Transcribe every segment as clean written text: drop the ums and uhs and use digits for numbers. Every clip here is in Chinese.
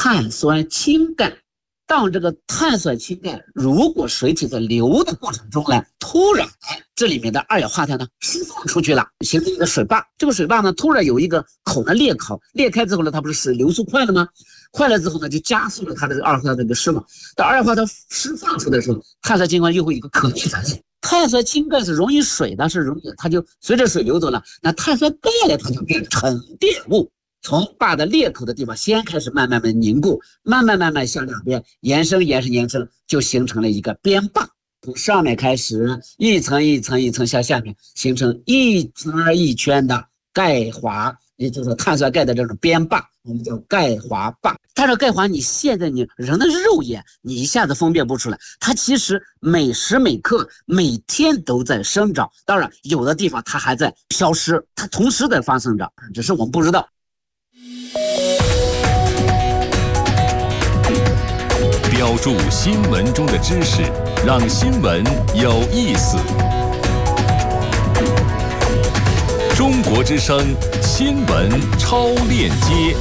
碳酸氢钙。当这个碳酸氢钙如果水体在流的过程中呢，突然这里面的二氧化碳呢释放出去了，形成一个水坝。这个水坝呢突然有一个口呢裂开，裂开之后呢，它不是流速快了吗？快了之后呢，就加速了它的二氧化碳的一个释放。当二氧化碳释放出的时候，碳酸氢钙又会有一个可逆反应。碳酸氢钙是溶于水的，是溶于它就随着水流走了，那碳酸钙呢它就变成沉淀物。从坝的裂口的地方先开始慢慢凝固，慢慢向两边延伸，就形成了一个边坝。从上面开始一层一层向下面形成一圈一圈的钙华，也就是碳酸钙的这种边坝，我们叫钙华坝。但是钙华你现在你人的肉眼你一下子分辨不出来，它其实每时每刻每天都在生长，当然有的地方它还在消失，它同时在发生着，只是我们不知道。 标注新闻中的知识，让新闻有意思。中国之声新闻超链接。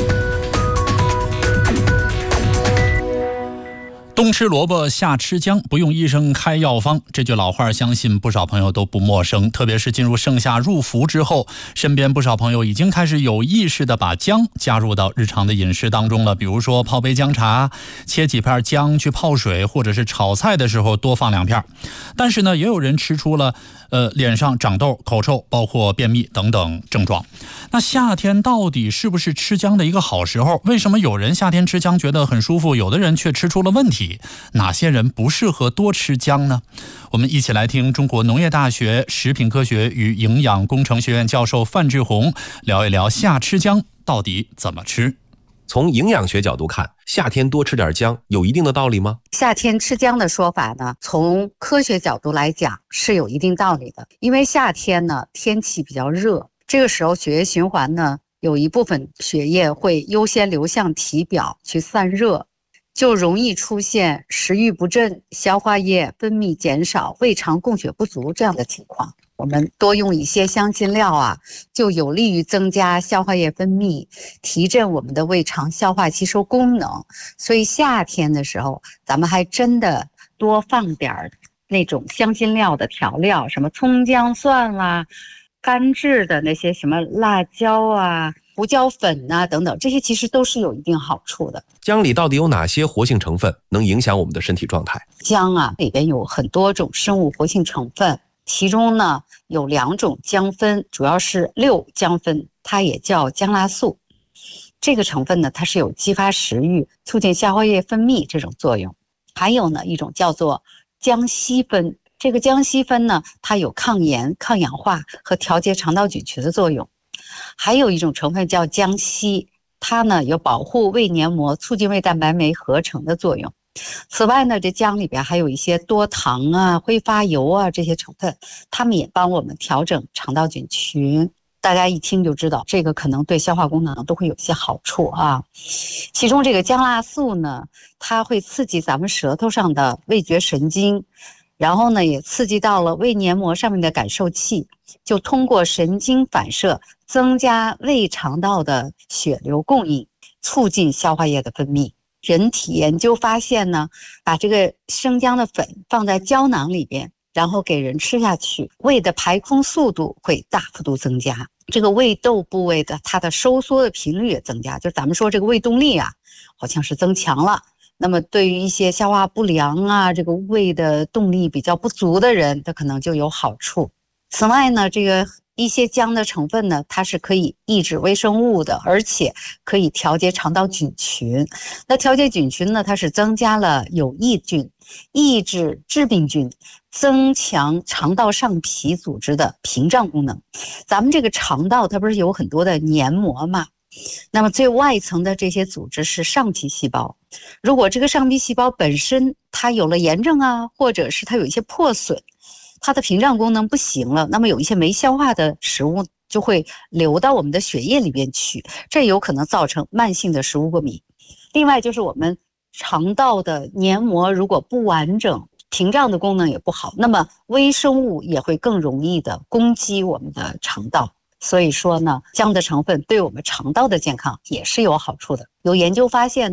冬吃萝卜夏吃姜，不用医生开药方，这句老话相信不少朋友都不陌生。特别是进入盛夏入伏之后，身边不少朋友已经开始有意识地把姜加入到日常的饮食当中了。比如说泡杯姜茶，切几片姜去泡水，或者是炒菜的时候多放2片。但是呢，也有人吃出了脸上长痘、口臭，包括便秘等等症状。那夏天到底是不是吃姜的一个好时候？为什么有人夏天吃姜觉得很舒服，有的人却吃出了问题？哪些人不适合多吃姜呢？我们一起来听中国农业大学食品科学与营养工程学院教授范志红聊一聊夏吃姜到底怎么吃。 从营养学角度看，夏天多吃点姜有一定的道理吗？ 夏天吃姜的说法呢，从科学角度来讲是有一定道理的。因为夏天呢天气比较热，这个时候血液循环呢有一部分血液会优先流向体表去散热，就容易出现食欲不振、消化液分泌减少、胃肠供血不足这样的情况。我们多用一些香辛料啊，就有利于增加消化液分泌，提振我们的胃肠消化吸收功能。所以夏天的时候，咱们还真的多放点那种香辛料的调料，什么葱姜蒜啦、干制的那些什么辣椒啊、胡椒粉啊等等，这些其实都是有一定好处的。 姜里到底有哪些活性成分能影响我们的身体状态？ 姜啊里边有很多种生物活性成分，其中呢有2种姜酚，主要是6姜酚，它也叫姜辣素。这个成分呢，它是有激发食欲、促进消化液分泌这种作用。还有呢一种叫做姜烯酚，这个姜烯酚呢，它有抗炎、抗氧化和调节肠道菌群的作用。还有一种成分叫姜烯，它呢有保护胃黏膜、促进胃蛋白酶合成的作用。此外呢，这姜里边还有一些多糖啊、挥发油啊这些成分，它们也帮我们调整肠道菌群。大家一听就知道，这个可能对消化功能都会有些好处啊。其中这个姜辣素呢，它会刺激咱们舌头上的味觉神经，然后呢也刺激到了胃黏膜上面的感受器，就通过神经反射增加胃肠道的血流供应，促进消化液的分泌。人体研究发现呢，把这个生姜的粉放在胶囊里边，然后给人吃下去，胃的排空速度会大幅度增加，这个胃窦部位的它的收缩的频率也增加，就是咱们说这个胃动力啊好像是增强了。那么对于一些消化不良啊，这个胃的动力比较不足的人，它可能就有好处。此外呢，这个一些姜的成分呢，它是可以抑制微生物的，而且可以调节肠道菌群。那调节菌群呢，它是增加了有益菌，抑制致病菌，增强肠道上皮组织的屏障功能。咱们这个肠道它不是有很多的黏膜吗？那么最外层的这些组织是上皮细胞，如果这个上皮细胞本身它有了炎症啊，或者是它有一些破损，它的屏障功能不行了，那么有一些没消化的食物就会流到我们的血液里边去，这有可能造成慢性的食物过敏。另外就是我们肠道的黏膜如果不完整，屏障的功能也不好，那么微生物也会更容易的攻击我们的肠道。所以说呢，姜的成分对我们肠道的健康也是有好处的。有研究发现